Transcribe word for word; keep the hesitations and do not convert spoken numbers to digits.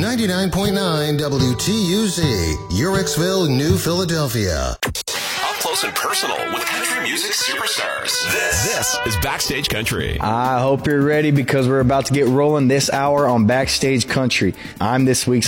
ninety-nine point nine W T U Z, Uhrichsville, New Philadelphia. Up close and personal with country music superstars. This, this is Backstage Country. I hope you're ready because we're about to get rolling this hour on Backstage Country. I'm this week's